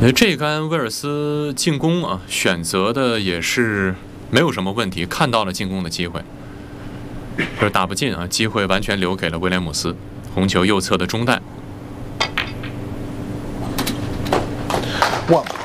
这杆威尔斯进攻啊，选择的也是没有什么问题，看到了进攻的机会，可是打不进啊，机会完全留给了威廉姆斯。红球右侧的中袋。 1